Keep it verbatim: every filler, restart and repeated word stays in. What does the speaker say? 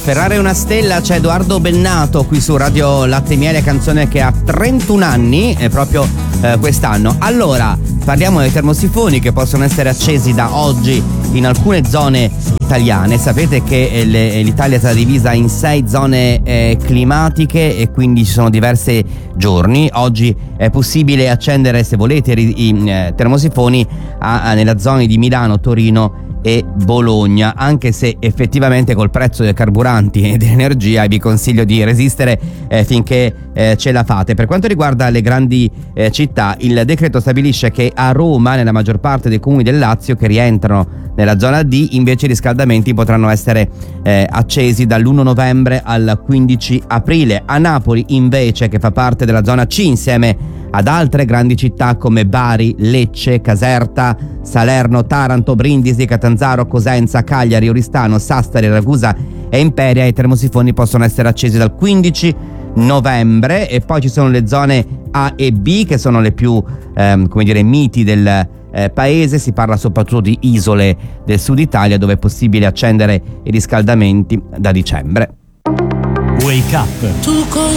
Ferrari è una stella, c'è Edoardo Bennato qui su Radio Latte e Miele, canzone che ha trentuno anni, è proprio eh, quest'anno. Allora, parliamo dei termosifoni che possono essere accesi da oggi in alcune zone italiane. Sapete che eh, le, l'Italia è stata divisa in sei zone eh, climatiche e quindi ci sono diversi giorni. Oggi è possibile accendere, se volete, i, i eh, termosifoni a, a, nella zona di Milano, Torino e Bologna, anche se effettivamente col prezzo dei carburanti e dell'energia vi consiglio di resistere eh, finché eh, ce la fate. Per quanto riguarda le grandi eh, città, il decreto stabilisce che a Roma, nella maggior parte dei comuni del Lazio che rientrano nella zona D, invece i riscaldamenti potranno essere eh, accesi dall'primo novembre al quindici aprile. A Napoli invece, che fa parte della zona C insieme ad altre grandi città come Bari, Lecce, Caserta, Salerno, Taranto, Brindisi, Catanzaro, Cosenza, Cagliari, Oristano, Sassari, Ragusa e Imperia, i termosifoni possono essere accesi dal quindici novembre. E poi ci sono le zone A e B, che sono le più ehm, come dire miti del eh, paese. Si parla soprattutto di isole del sud Italia, dove è possibile accendere i riscaldamenti da dicembre. Wake Up.